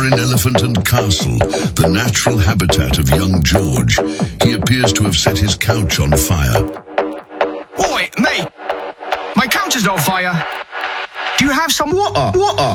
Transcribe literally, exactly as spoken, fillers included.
In Elephant and Castle, the natural habitat of young George, he appears to have set his couch on fire. Oi, mate! My couch is on fire! Do you have some water? Water?